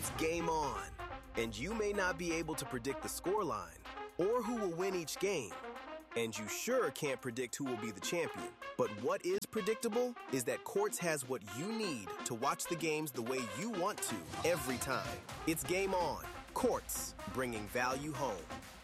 It's game on. And you may not be able to predict the scoreline or who will win each game. And you sure can't predict who will be the champion. But what is predictable is that Quartz has what you need to watch the games the way you want to every time. It's game on. Quartz, bringing value home.